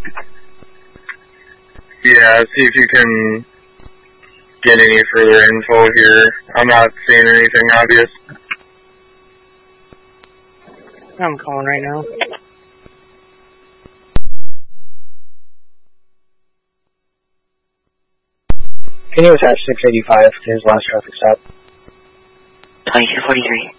Yeah, see if you can get any further info here. I'm not seeing anything obvious. I'm calling right now. Can you attach 685 to his last traffic stop? 2243.